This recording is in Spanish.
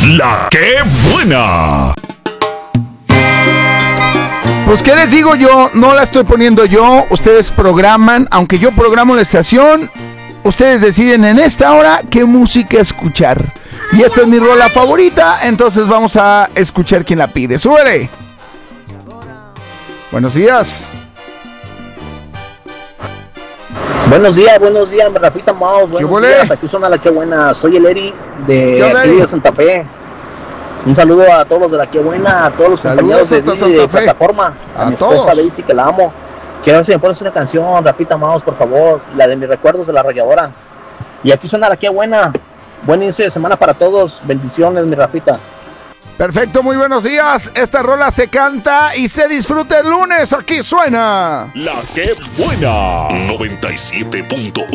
La que buena. Pues qué les digo yo, no la estoy poniendo yo, ustedes programan, aunque yo programo la estación, ustedes deciden en esta hora qué música escuchar. Y esta es mi rola favorita, entonces vamos a escuchar quién la pide. ¡Súbele! Buenos días. Buenos días, Rafita Maus, buenos días, aquí suena La Que Buena, soy el Eri de Santa Fe. Un saludo a todos los de La Que Buena, a todos los compañeros de plataforma, a mi esposa Daisy, que la amo. Quiero ver si me pones una canción, Rafita Maus, por favor, la de mis recuerdos de la arrolladora. Y aquí suena La Que Buena. Buen inicio de semana para todos, bendiciones, mi Rafita. Perfecto, muy buenos días. Esta rola se canta y se disfruta el lunes. Aquí suena La Que Buena 97.1.